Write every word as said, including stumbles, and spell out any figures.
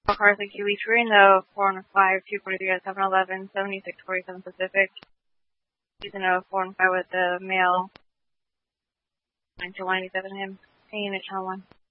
Cars like Q E three in the four and five, two forty-three at seven eleven, seventy-six forty-seven Pacific. Using a four and five with the male. nine two one eighty-seven him. Unit channel one.